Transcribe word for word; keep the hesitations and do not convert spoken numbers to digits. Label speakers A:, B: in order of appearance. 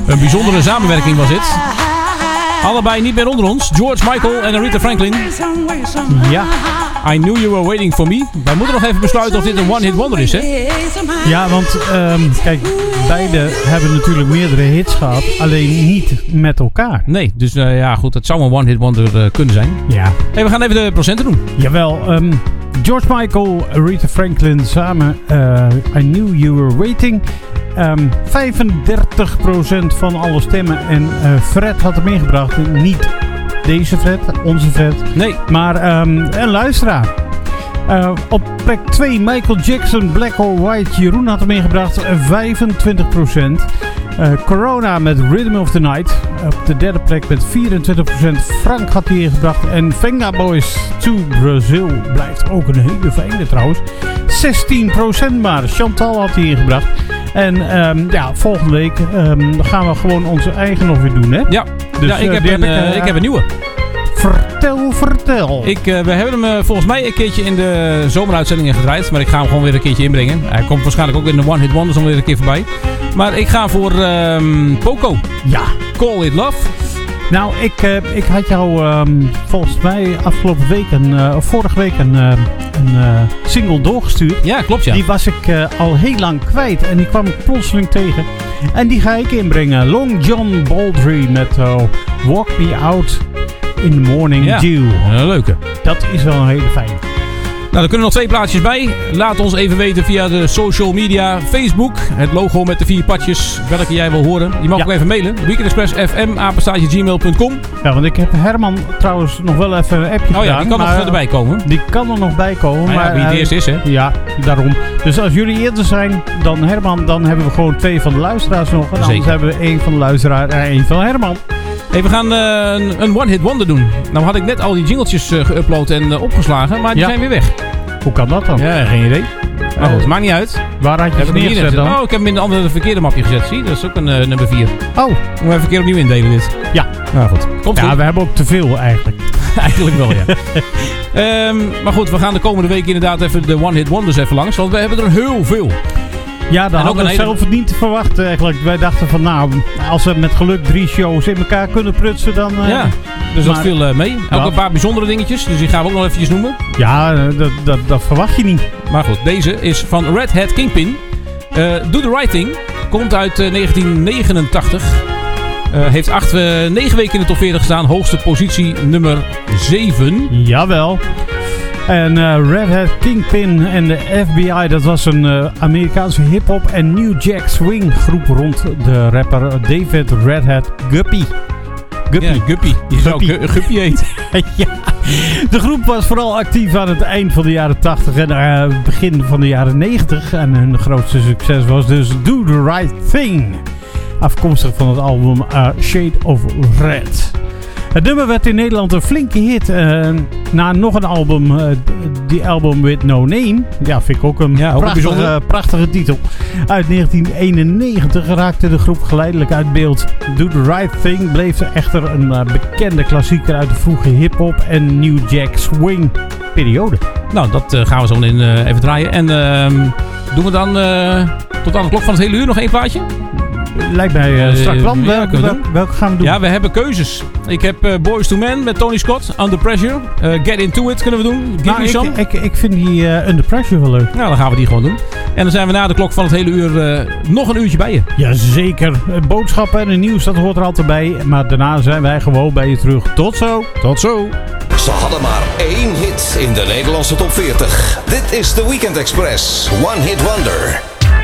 A: Een bijzondere samenwerking was dit. Allebei niet meer onder ons. George Michael en Aretha Franklin.
B: Ja.
A: I Knew You Were Waiting For Me. Wij moeten nog even besluiten of dit een one-hit wonder is, hè?
B: Ja, want um, kijk, beide hebben natuurlijk meerdere hits gehad. Alleen niet met elkaar.
A: Nee, dus uh, ja goed, het zou een one-hit wonder uh, kunnen zijn.
B: Ja.
A: Hey, we gaan even de procenten doen.
B: Jawel, um, George Michael, Aretha Franklin samen. Uh, I Knew You Were Waiting. Um, vijfendertig procent van alle stemmen. En uh, Fred had hem ingebracht. Niet deze Fred, onze Fred.
A: Nee.
B: Maar um, een luisteraar. Uh, op plek twee Michael Jackson, Black or White. Jeroen had hem ingebracht. vijfentwintig procent. Uh, Corona met Rhythm of the Night. Op de derde plek met vierentwintig procent. Frank had hij ingebracht. En Venga Boys to Brazil blijft ook een hele fijne trouwens. zestien procent maar. Chantal had hij ingebracht. En um, ja, volgende week um, gaan we gewoon onze eigen nog weer doen, hè?
A: Ja, dus, ja ik, uh, heb een, heb ik, uh, ik heb een nieuwe.
B: Vertel, vertel.
A: Ik, uh, we hebben hem uh, volgens mij een keertje in de zomeruitzendingen gedraaid. Maar ik ga hem gewoon weer een keertje inbrengen. Hij komt waarschijnlijk ook in de One Hit Wonders nog weer een keer voorbij. Maar ik ga voor um, Poco.
B: Ja.
A: Call It Love.
B: Nou, ik, uh, ik had jou um, volgens mij afgelopen week, een, uh, of vorige week, een, uh, een uh, single doorgestuurd.
A: Ja, klopt ja.
B: Die was ik uh, al heel lang kwijt en die kwam ik plotseling tegen. En die ga ik inbrengen. Long John Baldry met uh, Walk Me Out in the Morning
A: ja.
B: Dew.
A: Een leuke.
B: Dat is wel een hele fijne.
A: Nou, er kunnen nog twee plaatjes bij. Laat ons even weten via de social media. Facebook, het logo met de vier padjes, welke jij wil horen. Je mag ja. ook even mailen. weekendexpressfm, apenstaartje gmail punt com.
B: Ja, want ik heb Herman trouwens nog wel even een appje
A: gedaan. Oh ja, die kan nog erbij komen.
B: Die kan er nog bij komen.
A: Maar,
B: maar
A: ja, wie het eerst is, hè?
B: Ja, daarom. Dus als jullie eerder zijn dan Herman, dan hebben we gewoon twee van de luisteraars nog. En anders hebben we één van de luisteraar en één van Herman.
A: Hey, we gaan uh, een, een one-hit wonder doen. Nou had ik net al die jingletjes uh, geüpload en uh, opgeslagen, maar die ja. zijn weer weg.
B: Hoe kan dat dan?
A: Ja, geen idee. Maar goed, uh, maakt niet uit.
B: Waar had je het neergezet dan?
A: Oh, ik heb hem in de andere verkeerde mapje gezet. Zie, dat is ook een uh, nummer vier.
B: Oh.
A: Moeten we even een keer opnieuw indelen dit.
B: Ja.
A: Nou goed. Komt
B: ja,
A: goed.
B: we hebben ook te veel eigenlijk.
A: Eigenlijk wel, ja. um, maar goed, we gaan de komende week inderdaad even de one-hit wonders even langs. Want we hebben er heel veel.
B: Ja, dat hadden we hele... zelf niet verwacht eigenlijk. Wij dachten van nou, als we met geluk drie shows in elkaar kunnen prutsen, dan... Uh,
A: ja, dus
B: maar,
A: dat viel uh, mee. Ook ja. een paar bijzondere dingetjes, dus die gaan we ook nog eventjes noemen.
B: Ja, dat, dat, dat verwacht je niet.
A: Maar goed, deze is van Red Hat Kingpin. Uh, Do The Right Thing. Komt uit uh, negentien negenentachtig. Uh, heeft acht, uh, negen weken in de top veertig gestaan. Hoogste positie nummer zeven.
B: Jawel. En uh, Red Hat Kingpin en de F B I, dat was een uh, Amerikaanse hip-hop en New Jack Swing groep rond de rapper David Red Hat Guppy.
A: Guppy. Ja, Guppy. Die zou Guppy, Guppy heet.
B: Ja. De groep was vooral actief aan het eind van de jaren tachtig en uh, begin van de jaren negentig. En hun grootste succes was dus Do The Right Thing. Afkomstig van het album uh, Shade of Red. Het nummer werd in Nederland een flinke hit. Uh, na nog een album, uh, die album With No Name. Ja, vind ik ook een ja, prachtige, uh, prachtige titel. Uit negentien eenennegentig raakte de groep geleidelijk uit beeld. Do The Right Thing bleef echter een uh, bekende klassieker uit de vroege hip-hop en New Jack Swing periode.
A: Nou, dat uh, gaan we zo in uh, even draaien. En uh, doen we dan uh, tot aan de klok van het hele uur nog één plaatje?
B: Lijkt mij uh, strak plan. Welke, welke, welke gaan we doen?
A: Ja, we hebben keuzes. Ik heb uh, Boyz two Men met Tony Scott. Under Pressure. Uh, Get Into It kunnen we doen. Give
B: nou,
A: me
B: ik,
A: some.
B: Ik, ik vind die uh, Under Pressure wel leuk.
A: Nou, dan gaan we die gewoon doen. En dan zijn we na de klok van het hele uur uh, nog een uurtje bij je.
B: Jazeker. Boodschappen en het nieuws, dat hoort er altijd bij. Maar daarna zijn wij gewoon bij je terug. Tot zo.
A: Tot zo.
C: Ze hadden maar één hit in de Nederlandse top veertig. Dit is The Weekend Express. One Hit Wonder.